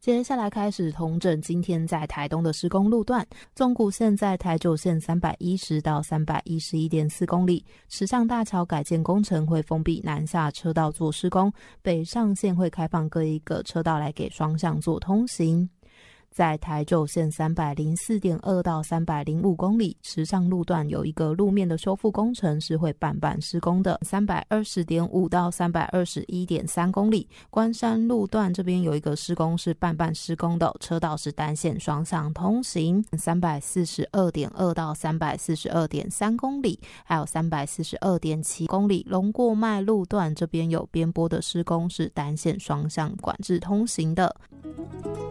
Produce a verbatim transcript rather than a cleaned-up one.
接下来开始统整今天在台东的施工路段。纵谷线在台九线三百一十到三百一十一点四公里，池上大桥改建工程会封闭南下车道做施工，北上线会开放各一个车道来给双向做通行。在台九线三百零四点二到三百零五公里，池上路段有一个路面的修复工程是会半半施工的。三百二十点五到三百二十一点三公里，关山路段这边有一个施工是半半施工的，车道是单线双向通行。三百四十二点二到三百四十二点三公里，还有三百四十二点七公里，龙过脉路段这边有边坡的施工是单线双向管制通行的。